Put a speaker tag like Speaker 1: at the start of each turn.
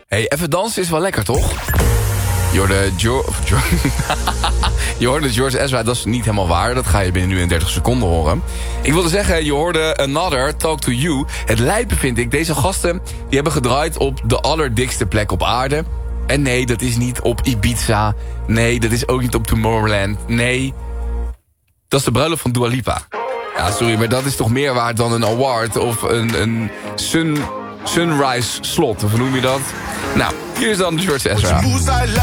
Speaker 1: Hey, even dansen is wel lekker, toch? Je hoorde George Ezra, dat is niet helemaal waar. Dat ga je binnen nu in 30 seconden horen. Ik wilde zeggen, je hoorde Another, Talk to You. Het lijpe vind ik, deze gasten die hebben gedraaid op de allerdikste plek op aarde. En nee, dat is niet op Ibiza. Nee, dat is ook niet op Tomorrowland. Nee, dat is de bruiloft van Dua Lipa. Ja, sorry, maar dat is toch meer waard dan een award of een sunrise slot. Of hoe noem je dat? Nou, hier is dan George Ezra.